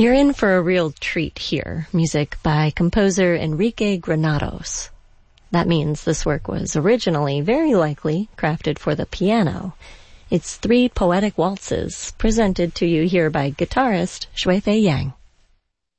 You're in for a real treat here. Music by composer Enrique Granados. That means this work was originally, very likely, crafted for the piano. It's 3 poetic waltzes, presented to you here by guitarist Shui Fei Yang.